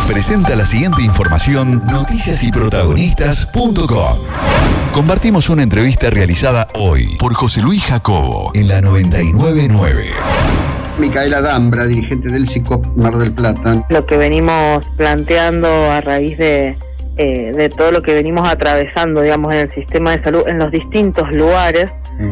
presenta la siguiente información noticiasyprotagonistas.com. Compartimos una entrevista realizada hoy por José Luis Jacobo en la 99.9. Micaela Dambra, dirigente del SICOP Mar del Plata. Lo que venimos planteando a raíz de todo lo que venimos atravesando, digamos, en el sistema de salud en los distintos lugares,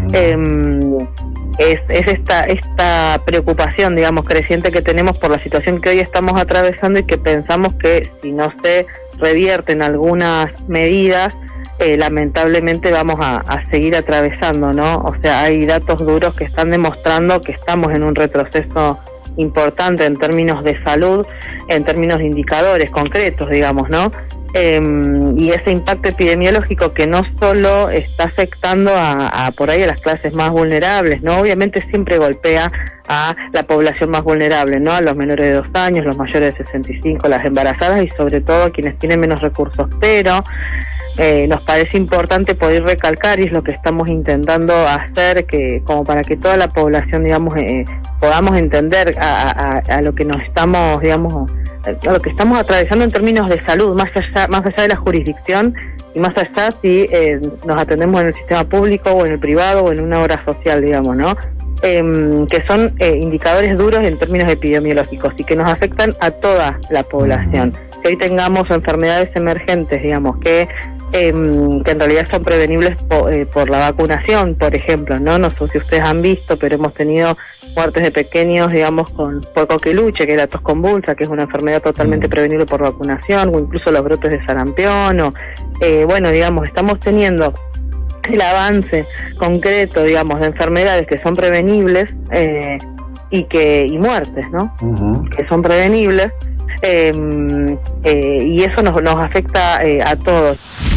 es esta preocupación, digamos, creciente que tenemos por la situación que hoy estamos atravesando y que pensamos que si no se revierten algunas medidas, lamentablemente vamos a seguir atravesando, ¿no? O sea, hay datos duros que están demostrando que estamos en un retroceso importante en términos de salud, en términos de indicadores concretos, digamos, ¿no? Y ese impacto epidemiológico que no solo está afectando a por ahí a las clases más vulnerables, ¿no? Obviamente siempre golpea a la población más vulnerable, ¿no? A los menores de 2 años, los mayores de 65, las embarazadas y sobre todo a quienes tienen menos recursos, pero nos parece importante poder recalcar, y es lo que estamos intentando hacer, que como para que toda la población, digamos, podamos entender a lo que nos estamos, digamos, a lo que estamos atravesando en términos de salud, más allá de la jurisdicción y más allá si nos atendemos en el sistema público o en el privado o en una obra social, digamos, ¿no? Que son indicadores duros en términos epidemiológicos y que nos afectan a toda la población. Que hoy tengamos enfermedades emergentes, digamos, que en realidad son prevenibles por la vacunación, por ejemplo, ¿no? No sé si ustedes han visto, pero hemos tenido muertes de pequeños, digamos, por coqueluche, que es la tos convulsa, que es una enfermedad totalmente prevenible por vacunación, o incluso los brotes de sarampión, o bueno, digamos, estamos teniendo el avance concreto, digamos, de enfermedades que son prevenibles y muertes, ¿no? Que son prevenibles, y eso nos afecta a todos.